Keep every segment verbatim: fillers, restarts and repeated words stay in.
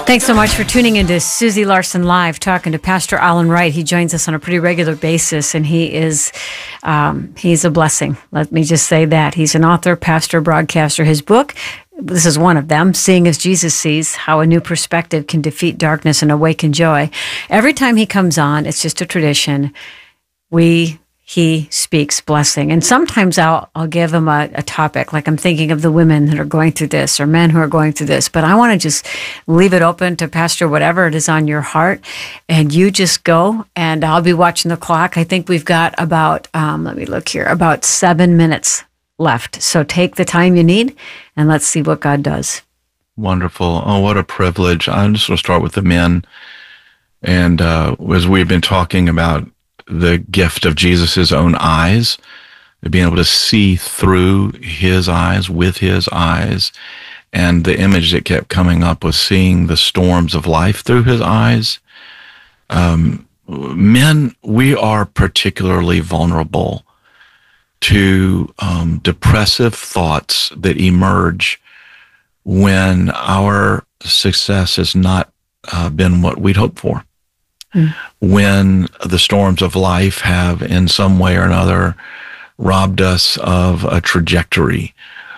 Thanks so much for tuning into Susie Larson Live, talking to Pastor Alan Wright. He joins us on a pretty regular basis, and he is um, he's a blessing. Let me just say that. He's an author, pastor, broadcaster. His book, this is one of them, Seeing as Jesus Sees, How a New Perspective Can Defeat Darkness and Awaken Joy. Every time he comes on, it's just a tradition. We... He speaks blessing. And sometimes I'll I'll give him a, a topic, like I'm thinking of the women that are going through this or men who are going through this. But I want to just leave it open to Pastor, whatever it is on your heart. And you just go, and I'll be watching the clock. I think we've got about, um, let me look here, about seven minutes left. So take the time you need, and let's see what God does. Wonderful. Oh, what a privilege. I'm just going to start with the men. And uh, as we've been talking about the gift of Jesus's own eyes, being able to see through his eyes, with his eyes, and the image that kept coming up was seeing the storms of life through his eyes. Um, men, we are particularly vulnerable to um, depressive thoughts that emerge when our success has not uh, been what we'd hoped for. When the storms of life have in some way or another robbed us of a trajectory,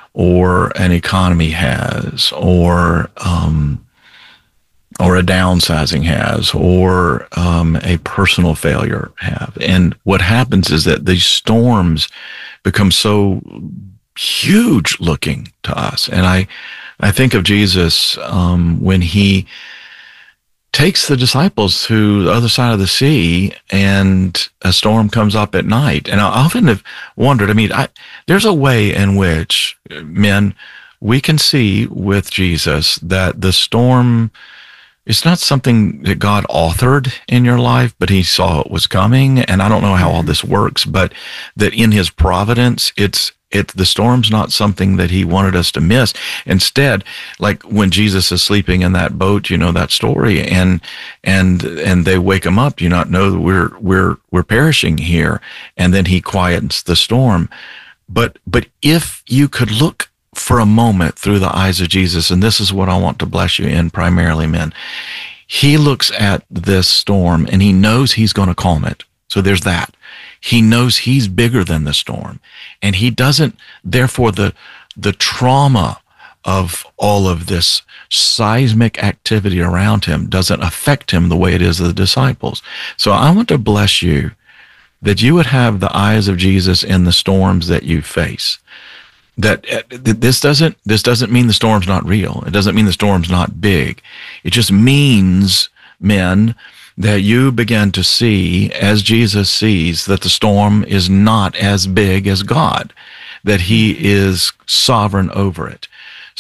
or an economy has, or um, or a downsizing has, or um, a personal failure have. And what happens is that these storms become so huge looking to us. And I, I think of Jesus um, when he takes the disciples to the other side of the sea, and a storm comes up at night. And I often have wondered, I mean, I, there's a way in which, men, we can see with Jesus that the storm is not something that God authored in your life, but he saw it was coming. And I don't know how all this works, but that in his providence, it's It, the storm's not something that he wanted us to miss. Instead, like when Jesus is sleeping in that boat, you know that story, and and and they wake him up. Do you not know that we're we're we're perishing here? And then he quiets the storm. But but if you could look for a moment through the eyes of Jesus, and this is what I want to bless you in primarily, men. He looks at this storm and he knows he's going to calm it. So there's that. He knows he's bigger than the storm, and he doesn't, therefore the, the trauma of all of this seismic activity around him doesn't affect him the way it is the disciples. So I want to bless you that you would have the eyes of Jesus in the storms that you face. That this doesn't, this doesn't mean the storm's not real. It doesn't mean the storm's not big. It just means, men, that you begin to see, as Jesus sees, that the storm is not as big as God, that he is sovereign over it.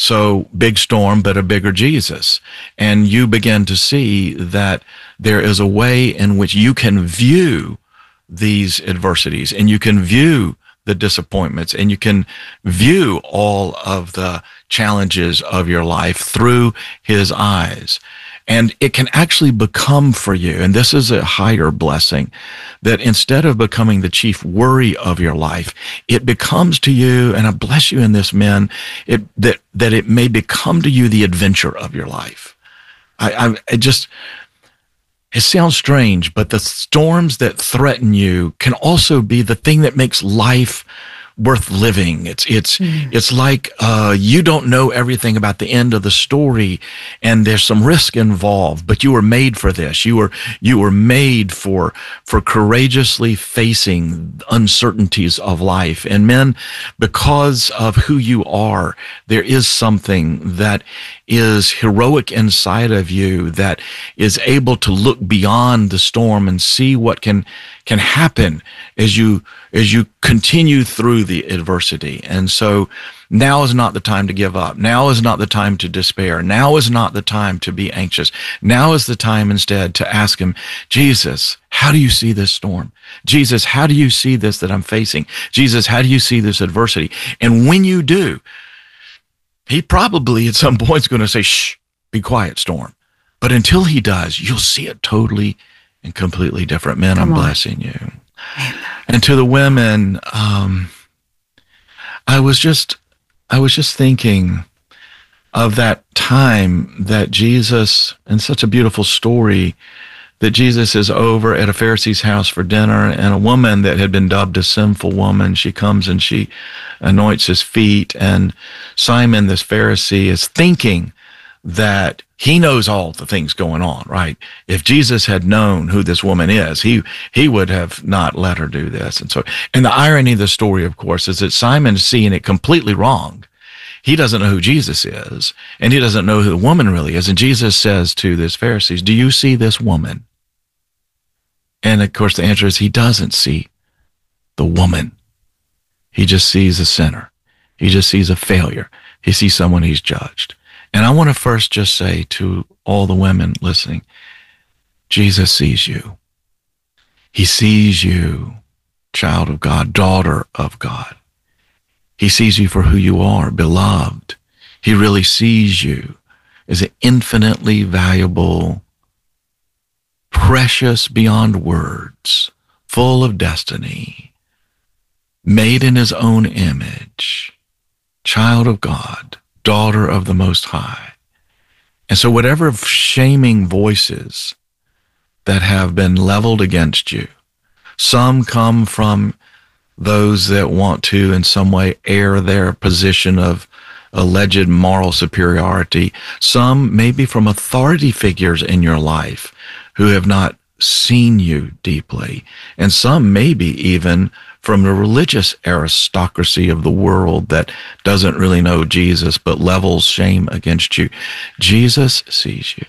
So big storm, but a bigger Jesus. And you begin to see that there is a way in which you can view these adversities, and you can view the disappointments, and you can view all of the challenges of your life through his eyes. And it can actually become for you, and this is a higher blessing, that instead of becoming the chief worry of your life, it becomes to you, and I bless you in this, men, it, that, that it may become to you the adventure of your life. I, I it just, it sounds strange, but the storms that threaten you can also be the thing that makes life worth living. It's it's mm. it's like uh, you don't know everything about the end of the story, and there's some risk involved. But you were made for this. You were you were made for for courageously facing uncertainties of life. And men, because of who you are, there is something that is heroic inside of you that is able to look beyond the storm and see what can can happen as you as you continue through the adversity. And so now is not the time to give up. Now is not the time to despair. Now is not the time to be anxious. Now is the time instead to ask him, Jesus, how do you see this storm? Jesus, how do you see this that I'm facing? Jesus, how do you see this adversity? And when you do, he probably at some point is going to say, shh, be quiet, storm. But until he does, you'll see it totally and completely different. Men, I'm blessing you. And to the women, um, I was just, I was just thinking of that time that Jesus, and such a beautiful story, that Jesus is over at a Pharisee's house for dinner, and a woman that had been dubbed a sinful woman, she comes and she anoints his feet, and Simon, this Pharisee, is thinking that he knows all the things going on, right? If Jesus had known who this woman is, he he would have not let her do this. And so, and the irony of the story, of course, is that Simon's seeing it completely wrong. He doesn't know who Jesus is, and he doesn't know who the woman really is. And Jesus says to this Pharisees, do you see this woman? And of course, the answer is he doesn't see the woman. He just sees a sinner. He just sees a failure. He sees someone he's judged. And I want to first just say to all the women listening, Jesus sees you. He sees you, child of God, daughter of God. He sees you for who you are, beloved. He really sees you as an infinitely valuable, precious beyond words, full of destiny, made in his own image, child of God, daughter of the Most High. And so whatever shaming voices that have been leveled against you, some come from those that want to in some way air their position of alleged moral superiority, some maybe from authority figures in your life who have not seen you deeply, and some maybe even from the religious aristocracy of the world that doesn't really know Jesus but levels shame against you. Jesus sees you.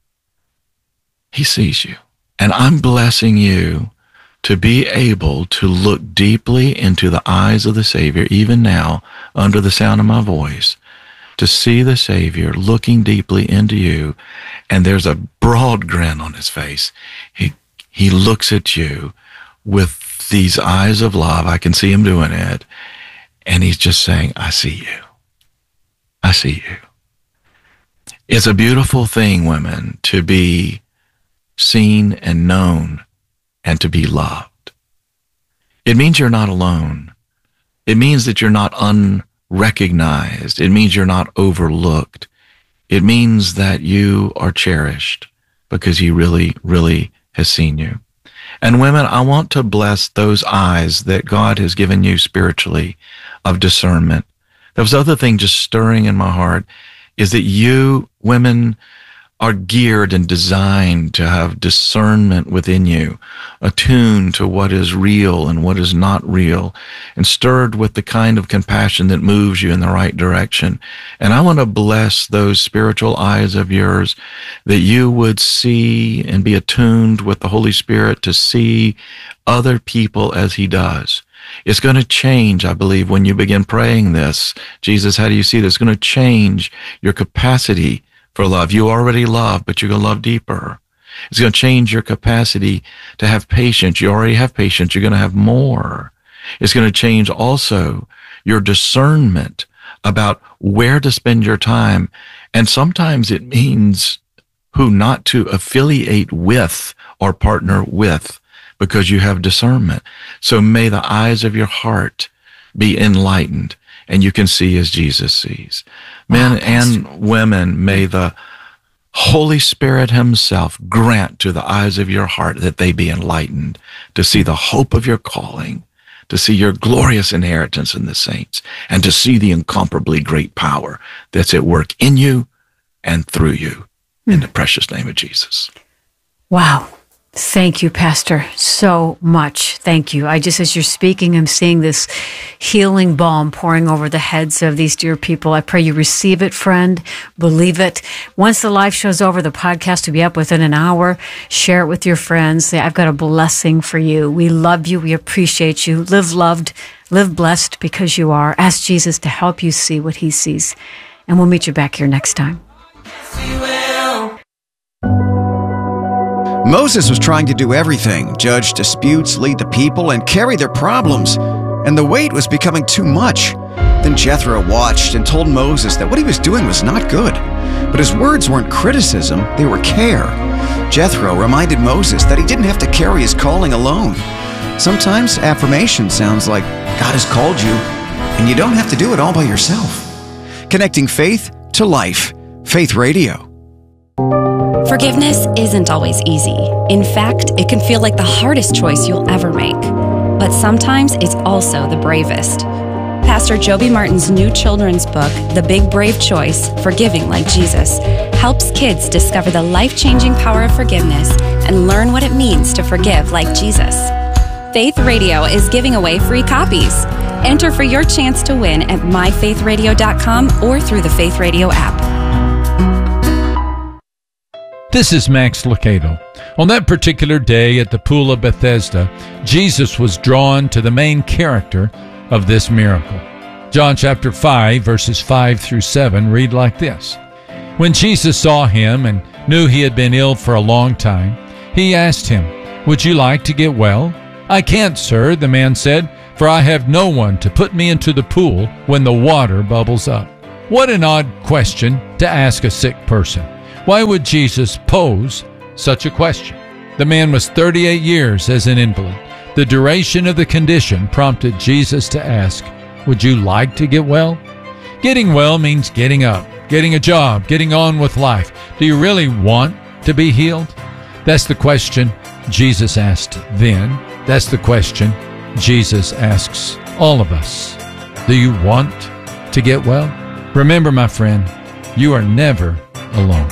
He sees you. And I'm blessing you to be able to look deeply into the eyes of the Savior, even now, under the sound of my voice, to see the Savior looking deeply into you, and there's a broad grin on his face. He, he looks at you with these eyes of love. I can see him doing it. And he's just saying, I see you. I see you. It's a beautiful thing, women, to be seen and known and to be loved. It means you're not alone. It means that you're not unrecognized. It means you're not overlooked. It means that you are cherished because he really, really has seen you. And women, I want to bless those eyes that God has given you spiritually of discernment. There was other thing just stirring in my heart is that you, women, are geared and designed to have discernment within you, attuned to what is real and what is not real, and stirred with the kind of compassion that moves you in the right direction. And I want to bless those spiritual eyes of yours, that you would see and be attuned with the Holy Spirit to see other people as he does. It's going to change, I believe, when you begin praying this. Jesus, how do you see this? It's going to change your capacity for love. You already love, but you're going to love deeper. It's going to change your capacity to have patience. You already have patience. You're going to have more. It's going to change also your discernment about where to spend your time. And sometimes it means who not to affiliate with or partner with, because you have discernment. So may the eyes of your heart be enlightened, and you can see as Jesus sees. Men wow, and women, may the Holy Spirit himself grant to the eyes of your heart that they be enlightened to see the hope of your calling, to see your glorious inheritance in the saints, and to see the incomparably great power that's at work in you and through you, mm. in the precious name of Jesus. Wow. Thank you, Pastor, so much. Thank you. I just, as you're speaking, I'm seeing this healing balm pouring over the heads of these dear people. I pray you receive it, friend. Believe it. Once the live show's over, the podcast will be up within an hour. Share it with your friends. Say, I've got a blessing for you. We love you. We appreciate you. Live loved. Live blessed because you are. Ask Jesus to help you see what he sees. And we'll meet you back here next time. Yes, we will. Moses was trying to do everything, judge disputes, lead the people, and carry their problems, and the weight was becoming too much. Then Jethro watched and told Moses that what he was doing was not good, but his words weren't criticism, they were care. Jethro reminded Moses that he didn't have to carry his calling alone. Sometimes affirmation sounds like God has called you, and you don't have to do it all by yourself. Connecting faith, to life. Faith Radio. Forgiveness isn't always easy. In fact, it can feel like the hardest choice you'll ever make. But sometimes it's also the bravest. Pastor Joby Martin's new children's book, The Big Brave Choice, Forgiving Like Jesus, helps kids discover the life-changing power of forgiveness and learn what it means to forgive like Jesus. Faith Radio is giving away free copies. Enter for your chance to win at my faith radio dot com or through the Faith Radio app. This is Max Lucado. On that particular day at the Pool of Bethesda, Jesus was drawn to the main character of this miracle. John chapter five, verses five through seven read like this. When Jesus saw him and knew he had been ill for a long time, he asked him, "Would you like to get well?" "I can't, sir," the man said, "for I have no one to put me into the pool when the water bubbles up." What an odd question to ask a sick person. Why would Jesus pose such a question? The man was thirty-eight years as an invalid. The duration of the condition prompted Jesus to ask, "Would you like to get well?" Getting well means getting up, getting a job, getting on with life. Do you really want to be healed? That's the question Jesus asked then. That's the question Jesus asks all of us. Do you want to get well? Remember, my friend, you are never alone.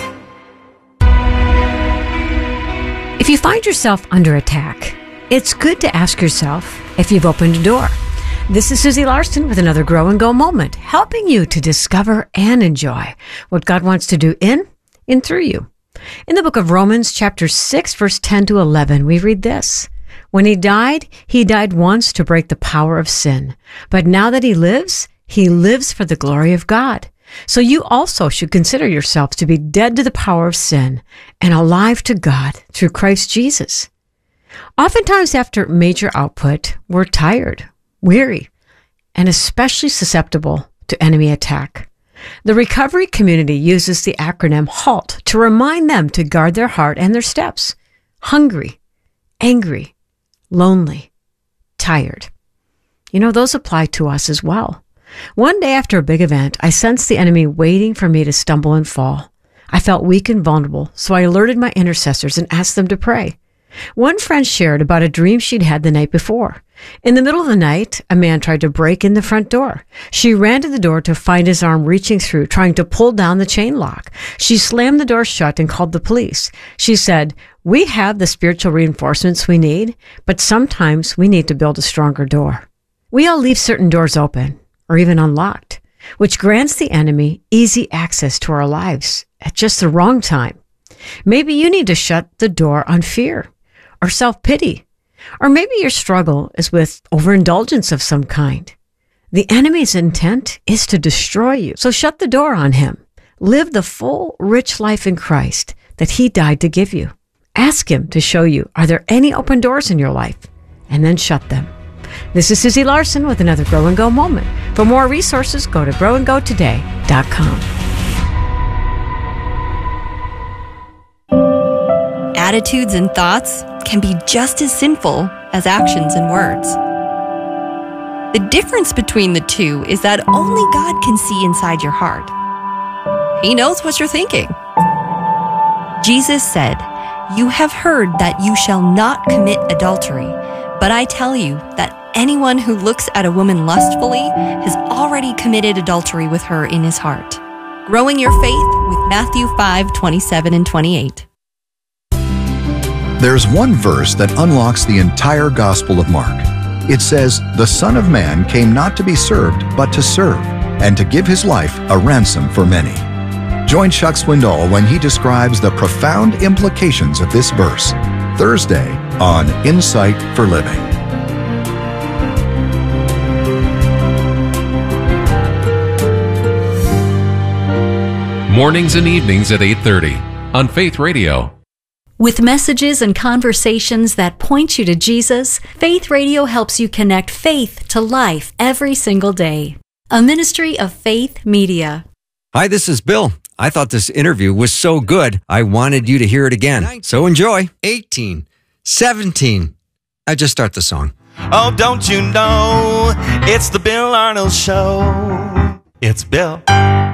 If you find yourself under attack, it's good to ask yourself if you've opened a door. This is Susie Larson with another Grow and Go moment, helping you to discover and enjoy what God wants to do in and through you. In the book of Romans, chapter six, verse ten to eleven, we read this. When he died, he died once to break the power of sin. But now that he lives, he lives for the glory of God. So you also should consider yourselves to be dead to the power of sin and alive to God through Christ Jesus. Oftentimes after major output, we're tired, weary, and especially susceptible to enemy attack. The recovery community uses the acronym HALT to remind them to guard their heart and their steps. Hungry, angry, lonely, tired. You know, those apply to us as well. One day after a big event, I sensed the enemy waiting for me to stumble and fall. I felt weak and vulnerable, so I alerted my intercessors and asked them to pray. One friend shared about a dream she'd had the night before. In the middle of the night, a man tried to break in the front door. She ran to the door to find his arm reaching through, trying to pull down the chain lock. She slammed the door shut and called the police. She said, "We have the spiritual reinforcements we need, but sometimes we need to build a stronger door." We all leave certain doors open, or even unlocked, which grants the enemy easy access to our lives at just the wrong time. Maybe you need to shut the door on fear or self-pity, or maybe your struggle is with overindulgence of some kind. The enemy's intent is to destroy you, so shut the door on him. Live the full, rich life in Christ that he died to give you. Ask him to show you, are there any open doors in your life? And then shut them. This is Susie Larson with another Grow and Go moment. For more resources, go to grow and go today dot com. Attitudes and thoughts can be just as sinful as actions and words. The difference between the two is that only God can see inside your heart. He knows what you're thinking. Jesus said, "You have heard that you shall not commit adultery, but I tell you that anyone who looks at a woman lustfully has already committed adultery with her in his heart." Growing your faith with Matthew five, twenty-seven and twenty-eight. There's one verse that unlocks the entire Gospel of Mark. It says, "The Son of Man came not to be served, but to serve, and to give his life a ransom for many." Join Chuck Swindoll when he describes the profound implications of this verse, Thursday on Insight for Living. Mornings and evenings at eight thirty on Faith Radio. With messages and conversations that point you to Jesus, Faith Radio helps you connect faith to life every single day. A ministry of Faith Media. Hi, this is Bill. I thought this interview was so good, I wanted you to hear it again. So enjoy. eighteen, seventeen. I just start the song. Oh, don't you know, it's the Bill Arnold Show. It's Bill